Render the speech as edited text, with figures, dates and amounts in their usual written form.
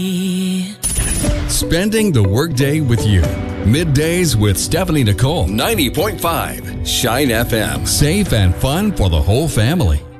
Spending the workday with you. Middays with Stephanie Nicole. 90.5 Shine FM. Safe and fun for the whole family.